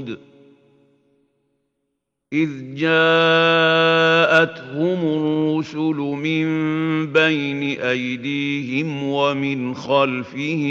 ثمود إذ جاءتهم الرسل من بين أيديهم ومن خلفهم